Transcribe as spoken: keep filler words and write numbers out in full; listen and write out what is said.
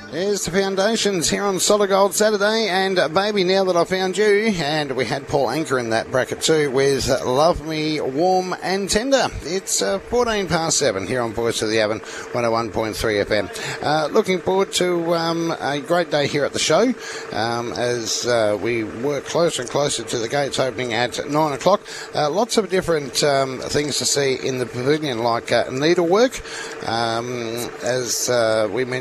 There's the Foundations here on Solid Gold Saturday, and uh, Baby, Now That I Found You, and we had Paul Anker in that bracket too with uh, Love Me Warm and Tender. It's uh, fourteen past seven here on Voice of the Avon, one oh one point three F M. Uh, looking forward to um, a great day here at the show um, as uh, we work closer and closer to the gates opening at nine o'clock. Uh, lots of different um, things to see in the pavilion, like uh, needlework, um, as uh, we mentioned.